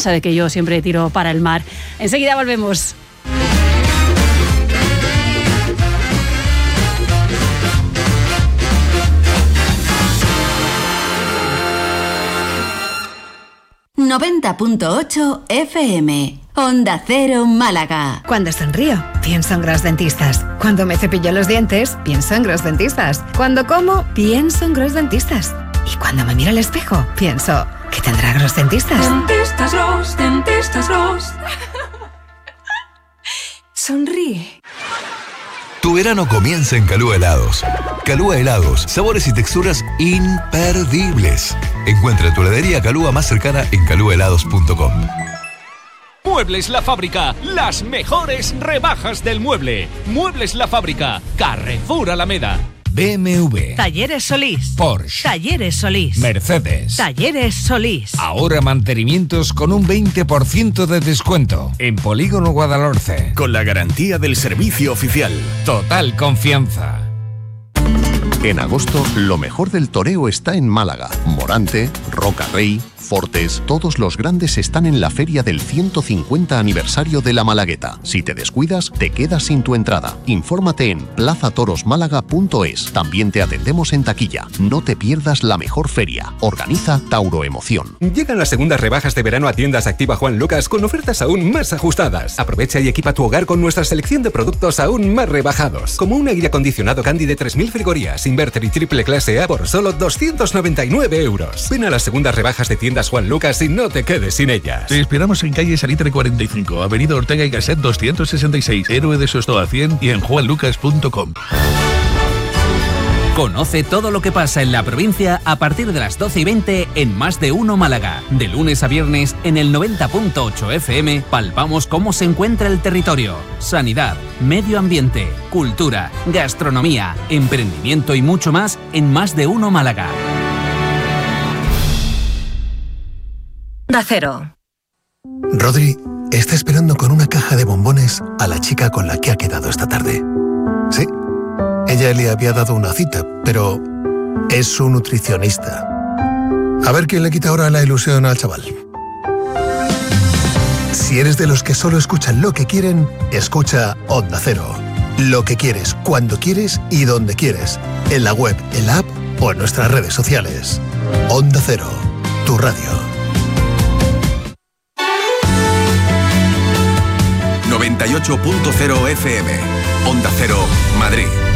ya sabe que yo siempre tiro para el mar. Enseguida volvemos. ...90.8 FM... Onda Cero Málaga. Cuando sonrío, pienso en Gros Dentistas. Cuando me cepillo los dientes, pienso en Gros Dentistas. Cuando como, pienso en Gros Dentistas. Y cuando me miro al espejo, pienso... ¿qué tendrá Gros Dentistas? Dentistas Gros, Dentistas Gros. Sonríe. Tu verano comienza en Calúa Helados. Calúa Helados, sabores y texturas imperdibles. Encuentra tu heladería Calúa más cercana en caluahelados.com. Muebles La Fábrica, las mejores rebajas del mueble. Muebles La Fábrica, Carrefour Alameda. BMW, Talleres Solís, Porsche, Talleres Solís, Mercedes, Talleres Solís. Ahora mantenimientos con un 20% de descuento en Polígono Guadalhorce. Con la garantía del servicio oficial. Total confianza. En agosto, lo mejor del toreo está en Málaga. Morante, Roca Rey, Fortes, todos los grandes están en la feria del 150 aniversario de la Malagueta. Si te descuidas, te quedas sin tu entrada. Infórmate en plazatorosmálaga.es. También te atendemos en taquilla. No te pierdas la mejor feria. Organiza Tauro Emoción. Llegan las segundas rebajas de verano a Tiendas Activa Juan Lucas con ofertas aún más ajustadas. Aprovecha y equipa tu hogar con nuestra selección de productos aún más rebajados. Como un aire acondicionado Candy de 3.000 frigorías, inverter y triple clase A por solo 299 euros. Ven a las segundas rebajas de Tiendas Juan Lucas y no te quedes sin ellas. Te esperamos en calle Salitre 45, avenida Ortega y Gasset 266, Héroe de Sostoa 100 y en juanlucas.com. Conoce todo lo que pasa en la provincia a partir de las 12:20 en Más de Uno Málaga. De lunes a viernes en el 90.8 FM palpamos cómo se encuentra el territorio. Sanidad, medio ambiente, cultura, gastronomía, emprendimiento y mucho más en Más de Uno Málaga. Da Cero. Rodri está esperando con una caja de bombones a la chica con la que ha quedado esta tarde. Sí, ella le había dado una cita, pero es su nutricionista. A ver quién le quita ahora la ilusión al chaval. Si eres de los que solo escuchan lo que quieren, escucha Onda Cero. Lo que quieres, cuando quieres y donde quieres. En la web, en la app o en nuestras redes sociales. Onda Cero, tu radio. 98.0 FM. Onda Cero, Madrid.